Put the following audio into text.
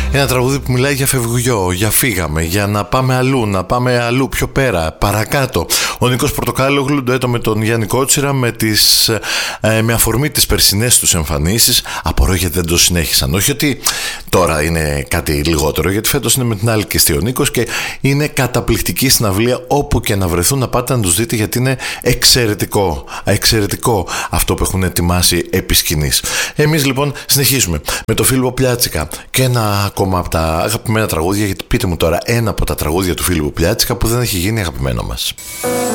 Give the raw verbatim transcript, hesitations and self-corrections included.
Ένα τραγούδι που μιλάει για φευγιό, για φύγαμε, για να πάμε αλλού, να πάμε αλλού πιο πέρα, παρακάτω. Ο Νίκος Πορτοκάλογλου ντουέτο με τον Γιάννη Κότσιρα με, τις, ε, με αφορμή τις περσινές τους εμφανίσεις. Απορώ γιατί δεν το συνέχισαν. Όχι ότι τώρα είναι κάτι λιγότερο, γιατί φέτος είναι με την άλλη και ο Νίκος και είναι καταπληκτική συναυλία όπου και να βρεθούν, να πάτε να τους δείτε γιατί είναι εξαιρετικό, εξαιρετικό αυτό που έχουν ετοιμάσει επί σκηνής. Εμείς λοιπόν συνεχίζουμε με το Φίλιππο Πλιάτσικα και ένα ακόμα από τα αγαπημένα τραγούδια, γιατί πείτε μου τώρα ένα από τα τραγούδια του Φίλιππου Πλιάτσικα που δεν έχει γίνει αγαπημένο μας.